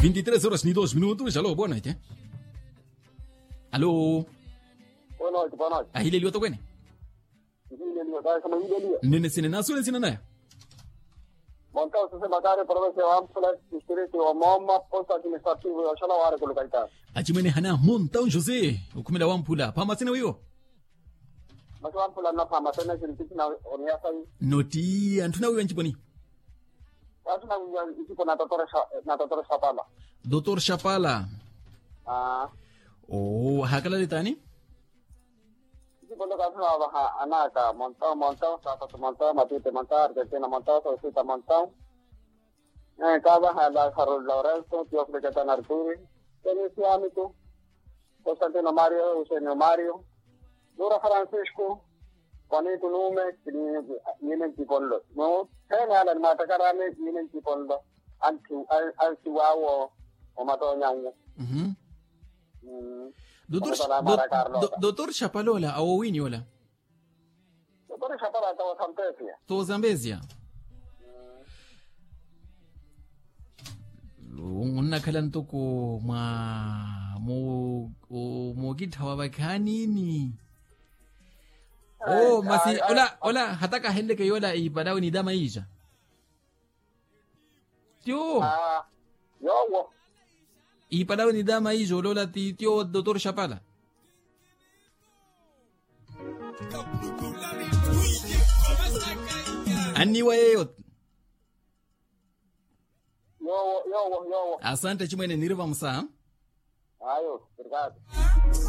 23 horas ni 2 minutos. Alô, boa noite. Alô. Boa noite, boa noite. Ahile liyo to kwene? Hilelio, dai kama hilelio. Nene sine nasu ne sinana. Montao se magari province ampla, distrito wa mama, posta administrativo ya shala ware kulukaita. Achimene hana Montão José. Ukumela wampula. Pama sina wiyo. Maso ampla na pama tena kilipiti na oniasa hii. Noti antuna wiyo nchiponi. Watu na ikipo na Dr. Shapala. Dr. Shapala. Oh, hakala litani? Ikipo ndo kasi wa anaka, montao, sasa montao, matute montao, argentina montao, sosita montao. Kaba hala Carol Lorenzo, Dios de Catan Arturi, Tenisio Amico, Constantino Mario, Eugenio Mario, Dura Francisco, Juanito Nume, Yinen Tipollo. No, Hena la Matacarame, Yinen Tipollo, Antiwao, o Matoñango. Dr. Shapalola, au Winiola? Dr. Shapala, to Zambezia. To Zambezia. Unakalanto ko mo githawa bakanini. Oh, masi ola hataka hende ke yola ibadao ni dama ija. Tio. Yo. Ibadao ni dama ijo lola tio Dr. Shapala. Ani wayo. Yo. Asante chimwene niriva msa. Ayo, obrigado.